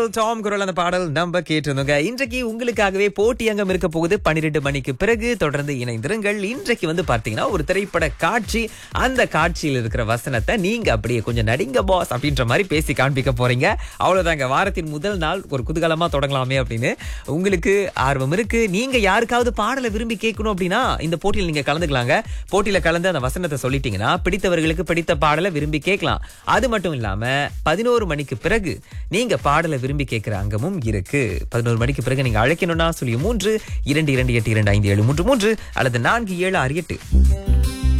Tom குரல் அந்த பாடல் நம்ம கேட்டிருந்தோங்க. இன்றைக்கு உங்களுக்காகவே போட்டி அங்கம் இருக்க போகுது 12 மணிக்கு பிறகு. தொடர்ந்து இணைந்திருங்கள். இன்றைக்கு பார்த்தீங்கன்னா ஒரு திரைப்பட காட்சி, அந்த காட்சியில் இருக்கிற வசனத்தை நீங்க அப்படியே கொஞ்சம் நடிங்க பாஸ் அப்படின்ற மாதிரி பேசி காண்பிக்க போறீங்க. அவ்வளவுதாங்க. வாரத்தின் முதல் நாள் ஒரு குதூகலமா தொடங்கலாமே அப்படின்னு உங்களுக்கு ஆர்வம் இருக்கு. நீங்க யாருக்காவது பாடலை விரும்பி கேட்கணும் அப்படின்னா இந்த போட்டியில் நீங்க கலந்துக்கலாங்க. போட்டியில கலந்து அந்த வசனத்தை சொல்லிட்டீங்கன்னா பிடித்தவர்களுக்கு பிடித்த பாடலை விரும்பி கேட்கலாம். அது மட்டும் இல்லாம 11 மணிக்கு பிறகு நீங்க பாடலை விரும்பி கேட்கிற அங்கமும் இருக்கு. 11 மணிக்கு பிறகு நீங்க அழைக்கணும்னா 03 22282573 அல்லது 4768